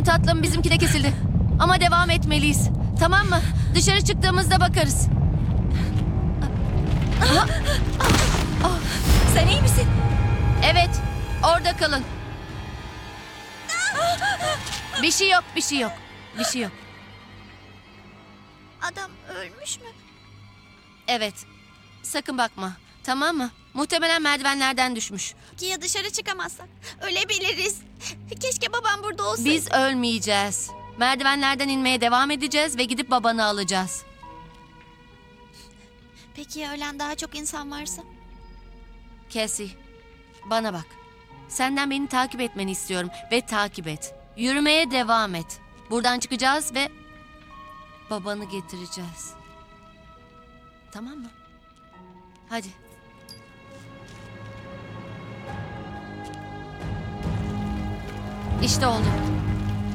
tatlım, bizimki de kesildi. Ama devam etmeliyiz. Tamam mı? Dışarı çıktığımızda bakarız. Sen iyi misin? Evet, orada kalın. Bir şey yok, bir şey yok. Bir şey yok. Adam ölmüş mü? Evet, sakın bakma. Tamam mı? Muhtemelen merdivenlerden düşmüş. Ki ya dışarı çıkamazsak? Ölebiliriz. Keşke babam burada olsaydı. Biz ölmeyeceğiz. Merdivenlerden inmeye devam edeceğiz ve gidip babanı alacağız. Peki ya ölen daha çok insan varsa? Cassie, bana bak. Senden beni takip etmeni istiyorum ve takip et. Yürümeye devam et. Buradan çıkacağız ve babanı getireceğiz. Tamam mı? Hadi. İşte oldu.